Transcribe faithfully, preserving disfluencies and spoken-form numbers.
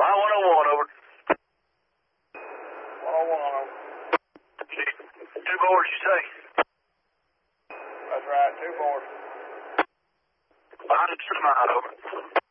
Line one oh one, over. one oh one, over. Two boards, you say? That's right, two boards. Line two nine, over.